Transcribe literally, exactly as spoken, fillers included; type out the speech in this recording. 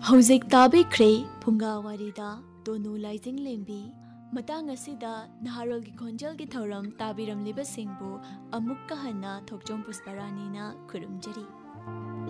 ꯍꯧꯖꯤꯛ ꯇꯥꯕꯤꯈ꯭ꯔꯦ ꯐꯨꯡꯒꯥꯋꯥꯔꯤꯗ ꯇꯣꯅꯨ ꯂꯥꯏꯖꯤꯡꯂꯦꯝꯕꯤ ꯃꯇꯥꯡ ꯑꯁꯤꯗ ꯅꯍꯥꯔꯣꯜꯒꯤ ꯈꯣꯟꯖꯦꯜꯒꯤ ꯊꯧꯔꯝ ꯇꯥꯕꯤꯔꯝꯂꯤꯕꯁꯤꯡꯕꯨ ꯑꯃꯨꯛꯀ ꯍꯟꯅ ꯊꯣꯛꯆꯣꯝ ꯄꯨꯁꯄꯔꯥꯅꯤꯅ ꯈꯨꯔꯨꯝꯖꯔꯤ꯫